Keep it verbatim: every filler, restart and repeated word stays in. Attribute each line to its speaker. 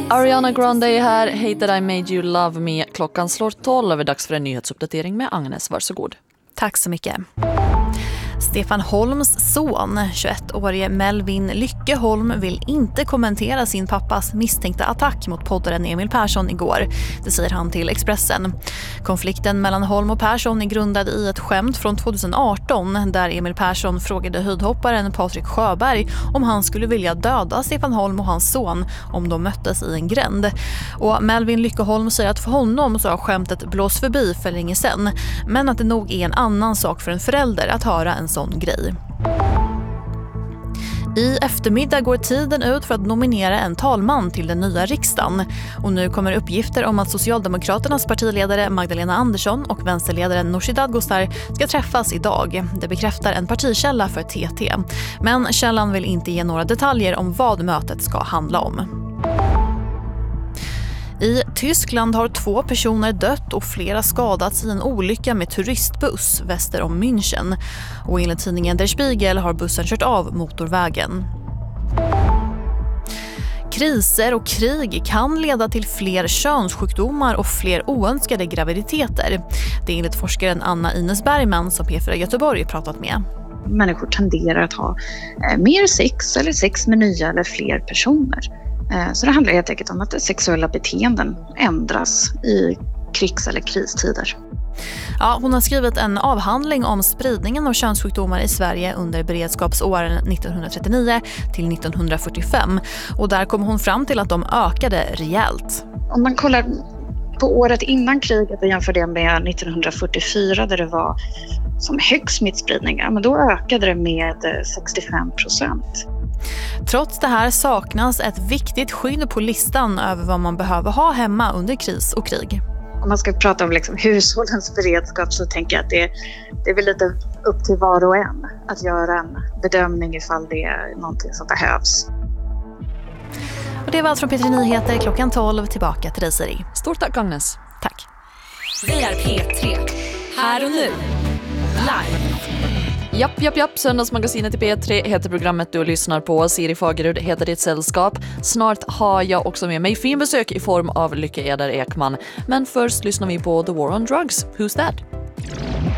Speaker 1: Ariana Grande är här, Hated I Made You Love Me. Klockan slår tolv, dags för en nyhetsuppdatering med Agnes, varsågod.
Speaker 2: Tack så mycket. Stefan Holms son, tjugoettårige Melvin Lycke Holm, vill inte kommentera sin pappas misstänkta attack mot poddaren Emil Persson igår. Det säger han till Expressen. Konflikten mellan Holm och Persson är grundad i ett skämt från tjugoarton där Emil Persson frågade höjdhopparen Patrik Sjöberg om han skulle vilja döda Stefan Holm och hans son om de möttes i en gränd. Och Melvin Lycke Holm säger att för honom så har skämtet blåst förbi för länge sedan, men att det nog är en annan sak för en förälder att höra en sån grej. I eftermiddag går tiden ut för att nominera en talman till den nya riksdagen. Och nu kommer uppgifter om att Socialdemokraternas partiledare Magdalena Andersson och vänsterledaren Nooshi Dadgostar ska träffas idag. Det bekräftar en partikälla för T T. Men källan vill inte ge några detaljer om vad mötet ska handla om. I Tyskland har två personer dött och flera skadats i en olycka med turistbuss väster om München. Och enligt tidningen Der Spiegel har bussen kört av motorvägen. Kriser och krig kan leda till fler könssjukdomar och fler oönskade graviditeter. Det är enligt forskaren Anna Ines Bergman som P fyra Göteborg pratat med.
Speaker 3: Människor tenderar att ha mer sex eller sex med nya eller fler personer. Så det handlar helt enkelt om att sexuella beteenden ändras i krigs- eller kristider.
Speaker 2: Ja, hon har skrivit en avhandling om spridningen av könssjukdomar i Sverige under beredskapsåren nittonhundratrettionio till nittonhundrafyrtiofem. Och där kom hon fram till att de ökade rejält.
Speaker 3: Om man kollar på året innan kriget och jämför det med nittonhundrafyrtiofyra där det var som högst smittspridning, men då ökade det med sextiofem procent.
Speaker 2: Trots det här saknas ett viktigt skydd på listan över vad man behöver ha hemma under kris och krig.
Speaker 3: Om man ska prata om liksom hushållens beredskap så tänker jag att det, det är väl lite upp till var och en att göra en bedömning ifall det är någonting som behövs.
Speaker 2: Och det var allt från P tre Nyheter klockan tolv. Tillbaka till dig, Siri.
Speaker 1: Stort tack, Agnes.
Speaker 2: Tack.
Speaker 4: Vi är P tre. Här och nu. Live.
Speaker 1: Japp, japp, japp. Söndagsmagasinet i P tre heter programmet du lyssnar på. Siri Fagerud heter ditt sällskap. Snart har jag också med mig fin besök i form av Lykke Eder Ekman. Men först lyssnar vi på The War on Drugs. Who's that?